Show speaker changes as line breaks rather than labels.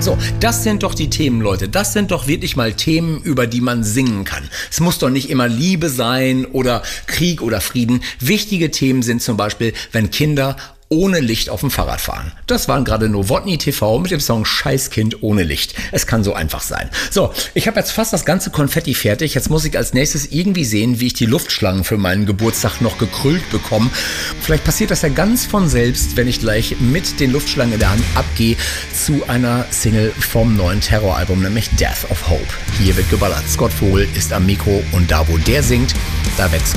So, das sind doch die Themen, Leute. Das sind doch wirklich mal Themen, über die man singen kann. Es muss doch nicht immer Liebe sein oder Krieg oder Frieden. Wichtige Themen sind zum Beispiel, wenn Kinder ohne Licht auf dem Fahrrad fahren. Das waren gerade Novotny TV mit dem Song Scheißkind ohne Licht. Es kann so einfach sein. So, ich habe jetzt fast das ganze Konfetti fertig. Jetzt muss ich als nächstes irgendwie sehen, wie ich die Luftschlangen für meinen Geburtstag noch gekrüllt bekomme. Vielleicht passiert das ja ganz von selbst, wenn ich gleich mit den Luftschlangen in der Hand abgehe zu einer Single vom neuen Terroralbum, nämlich Death of Hope. Hier wird geballert. Scott Vogel ist am Mikro und da, wo der singt, da wächst